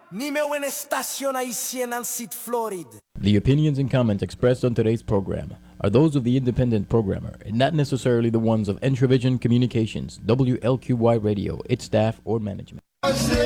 The opinions and comments expressed on today's program are those of the independent programmer and not necessarily the ones of Entravision Communications, WLQY Radio, its staff, or management. Say